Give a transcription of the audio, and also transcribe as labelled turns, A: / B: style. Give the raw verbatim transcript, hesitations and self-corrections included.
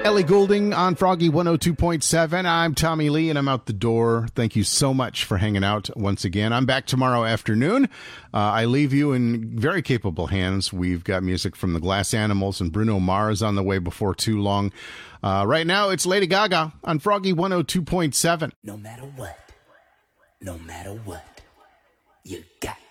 A: Ellie Goulding on Froggy one oh two point seven. I'm Tommy Lee, and I'm out the door. Thank you so much for hanging out once again. I'm back tomorrow afternoon. Uh, I leave you in very capable hands. We've got music from the Glass Animals, and Bruno Mars on the way before too long. Uh, right now, it's Lady Gaga on Froggy one oh two point seven.
B: No matter what, no matter what, you got